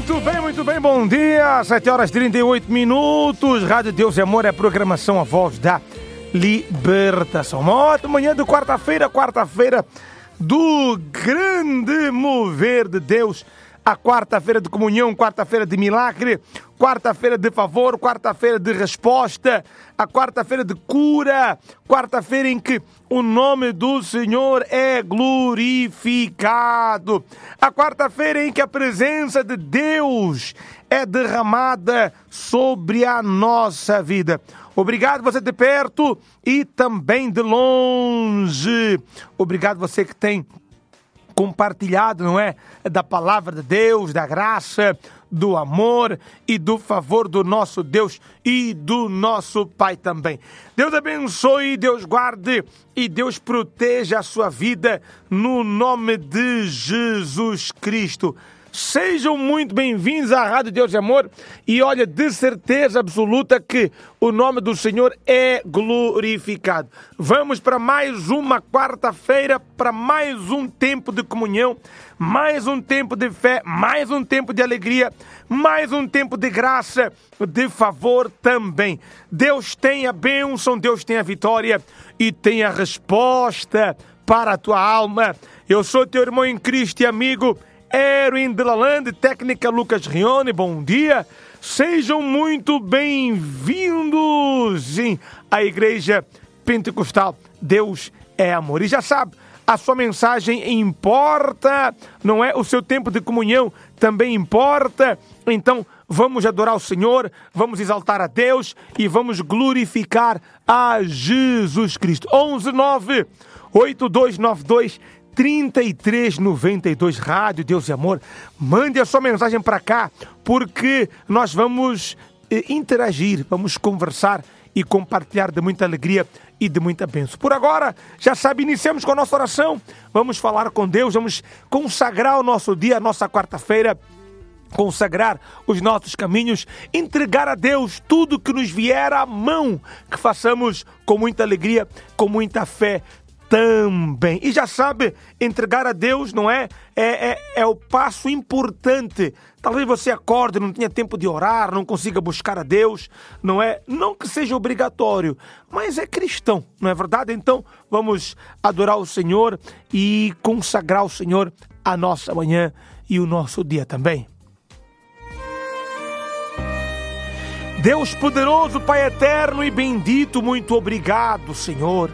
Muito bem, bom dia, 7h38, Rádio Deus e Amor é a programação, a voz da libertação. Uma ótima manhã de quarta-feira do grande mover de Deus, a quarta-feira de comunhão, quarta-feira de milagre, quarta-feira de favor, quarta-feira de resposta, a quarta-feira de cura, quarta-feira em que o nome do Senhor é glorificado, a quarta-feira em que a presença de Deus é derramada sobre a nossa vida. Obrigado você de perto e também de longe. Obrigado você que tem compartilhado, não é? Da palavra de Deus, da graça, do amor e do favor do nosso Deus e do nosso Pai também. Deus abençoe, Deus guarde e Deus proteja a sua vida no nome de Jesus Cristo. Sejam muito bem-vindos à Rádio Deus e Amor e olha, de certeza absoluta que o nome do Senhor é glorificado. Vamos para mais uma quarta-feira, para mais um tempo de comunhão, mais um tempo de fé, mais um tempo de alegria, mais um tempo de graça, de favor também. Deus tem a bênção, Deus tem a vitória e tem a resposta para a tua alma. Eu sou teu irmão em Cristo e amigo Erwin de Lalande, técnica Lucas Rione, bom dia, sejam muito bem-vindos à Igreja Pentecostal, Deus é amor. E já sabe, a sua mensagem importa, não é? O seu tempo de comunhão também importa, então vamos adorar o Senhor, vamos exaltar a Deus e vamos glorificar a Jesus Cristo. 11-9-8292-3392, Rádio Deus e Amor. Mande a sua mensagem para cá, porque nós vamos interagir, vamos conversar e compartilhar de muita alegria e de muita bênção. Por agora, já sabe, iniciamos com a nossa oração. Vamos falar com Deus, vamos consagrar o nosso dia, a nossa quarta-feira, consagrar os nossos caminhos, entregar a Deus tudo que nos vier à mão, que façamos com muita alegria, com muita fé também. E já sabe, entregar a Deus, não é? É o passo importante. Talvez você acorde, não tenha tempo de orar, não consiga buscar a Deus, não é? Não que seja obrigatório, mas é cristão, não é verdade? Então, vamos adorar o Senhor e consagrar ao Senhor a nossa manhã e o nosso dia também. Deus poderoso, Pai eterno e bendito, muito obrigado, Senhor.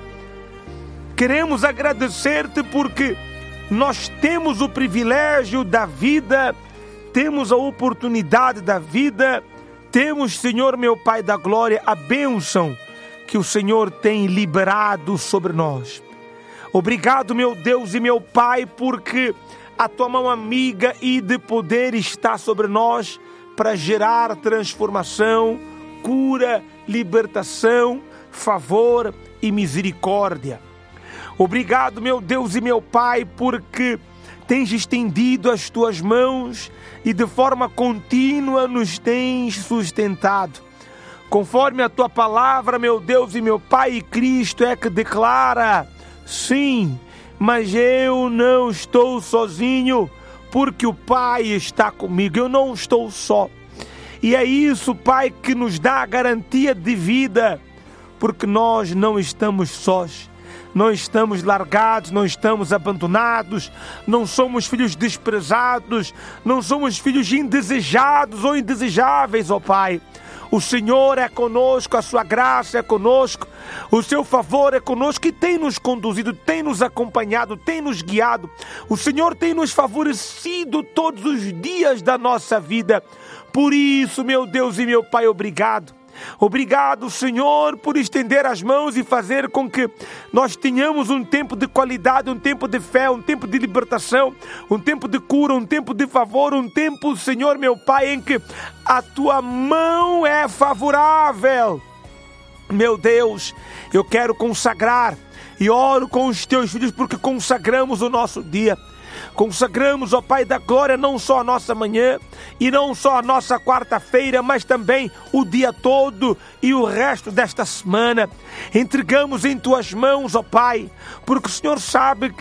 Queremos agradecer-te porque nós temos o privilégio da vida, temos a oportunidade da vida, temos, Senhor, meu Pai da glória, a bênção que o Senhor tem liberado sobre nós. Obrigado, meu Deus e meu Pai, porque a tua mão amiga e de poder está sobre nós para gerar transformação, cura, libertação, favor e misericórdia. Obrigado, meu Deus e meu Pai, porque tens estendido as tuas mãos e de forma contínua nos tens sustentado. Conforme a tua palavra, meu Deus e meu Pai, Cristo é que declara: sim, mas eu não estou sozinho, porque o Pai está comigo, eu não estou só. E é isso, Pai, que nos dá a garantia de vida, porque nós não estamos sós. Não estamos largados, não estamos abandonados, não somos filhos desprezados, não somos filhos indesejados ou indesejáveis, ó Pai. O Senhor é conosco, a sua graça é conosco, o seu favor é conosco e tem nos conduzido, tem nos acompanhado, tem nos guiado. O Senhor tem nos favorecido todos os dias da nossa vida. Por isso, meu Deus e meu Pai, obrigado. Obrigado, Senhor, por estender as mãos e fazer com que nós tenhamos um tempo de qualidade, um tempo de fé, um tempo de libertação, um tempo de cura, um tempo de favor, um tempo, Senhor, meu Pai, em que a tua mão é favorável. Meu Deus, eu quero consagrar e oro com os teus filhos porque consagramos o nosso dia. Consagramos, ó Pai da glória, não só a nossa manhã e não só a nossa quarta-feira, mas também o dia todo e o resto desta semana. Entregamos em tuas mãos, ó Pai, porque o Senhor sabe que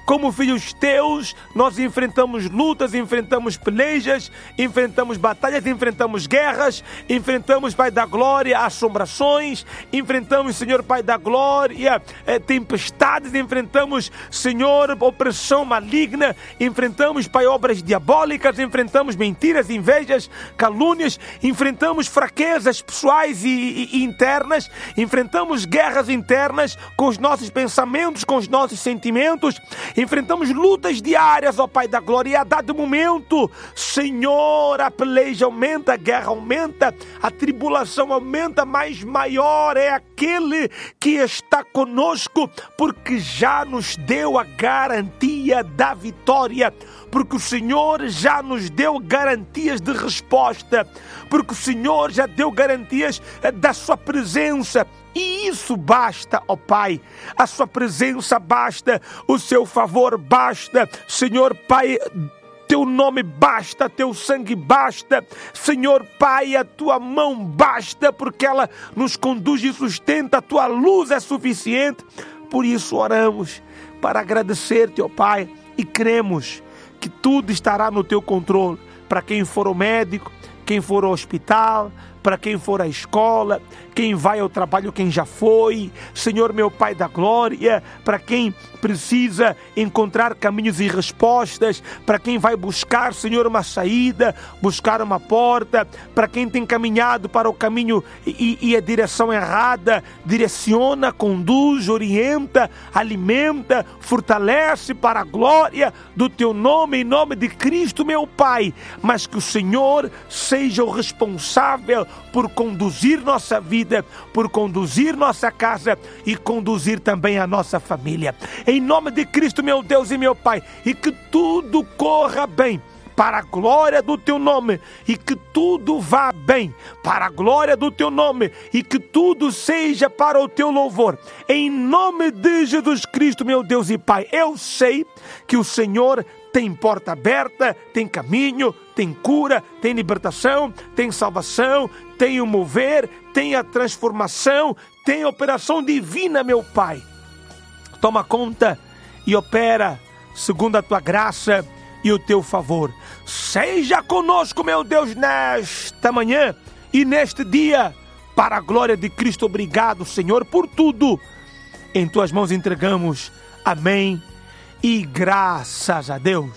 como filhos teus, nós enfrentamos lutas, enfrentamos pelejas, enfrentamos batalhas, enfrentamos guerras, enfrentamos, Pai da glória, assombrações, enfrentamos, Senhor, Pai da glória, tempestades, enfrentamos, Senhor, opressão maligna, enfrentamos, Pai, obras diabólicas, enfrentamos mentiras, invejas, calúnias, enfrentamos fraquezas pessoais e internas, enfrentamos guerras internas com os nossos pensamentos, com os nossos sentimentos, enfrentamos lutas diárias, ó Pai da glória, e a dado momento, Senhor, a peleja aumenta, a guerra aumenta, a tribulação aumenta, mas maior é aquele que está conosco, porque já nos deu a garantia da vitória, porque o Senhor já nos deu garantias de resposta, porque o Senhor já deu garantias da sua presença. E isso basta, ó Pai, a sua presença basta, o seu favor basta, Senhor Pai, teu nome basta, teu sangue basta, Senhor Pai, a tua mão basta, porque ela nos conduz e sustenta, a tua luz é suficiente. Por isso oramos para agradecer-te, ó Pai, e cremos que tudo estará no teu controle, para quem for ao médico, quem for ao hospital, para quem for à escola, quem vai ao trabalho, quem já foi, Senhor meu Pai da glória, para quem precisa encontrar caminhos e respostas, para quem vai buscar, Senhor, uma saída, buscar uma porta, para quem tem caminhado para o caminho e a direção errada, direciona, conduz, orienta, alimenta, fortalece para a glória do teu nome, em nome de Cristo, meu Pai, mas que o Senhor seja o responsável por conduzir nossa vida, por conduzir nossa casa e conduzir também a nossa família. Em nome de Cristo, meu Deus e meu Pai, e que tudo corra bem para a glória do teu nome, e que tudo vá bem para a glória do teu nome, e que tudo seja para o teu louvor. Em nome de Jesus Cristo, meu Deus e Pai, eu sei que o Senhor tem porta aberta, tem caminho, tem cura, tem libertação, tem salvação, tem o mover, tem a transformação, tem a operação divina, meu Pai. Toma conta e opera segundo a tua graça e o teu favor. Seja conosco, meu Deus, nesta manhã e neste dia, para a glória de Cristo. Obrigado, Senhor, por tudo. Em tuas mãos entregamos. Amém. E graças a Deus.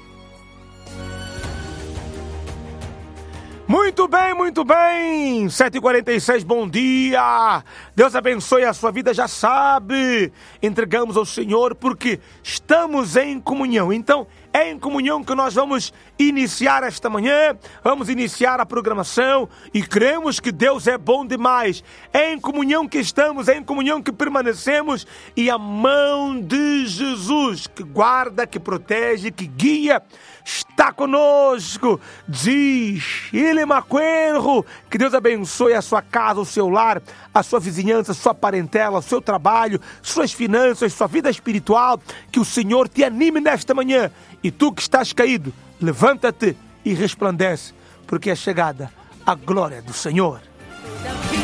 Muito bem, 7h46, bom dia, Deus abençoe a sua vida, já sabe, entregamos ao Senhor porque estamos em comunhão. Então é em comunhão que nós vamos iniciar esta manhã, vamos iniciar a programação e cremos que Deus é bom demais. É em comunhão que estamos, é em comunhão que permanecemos, e a mão de Jesus que guarda, que protege, que guia, está conosco. Diz Ele Maquenro, que Deus abençoe a sua casa, o seu lar, a sua vizinhança, a sua parentela, o seu trabalho, suas finanças, sua vida espiritual. Que o Senhor te anime nesta manhã. E tu que estás caído, levanta-te e resplandece, porque é chegada a glória do Senhor.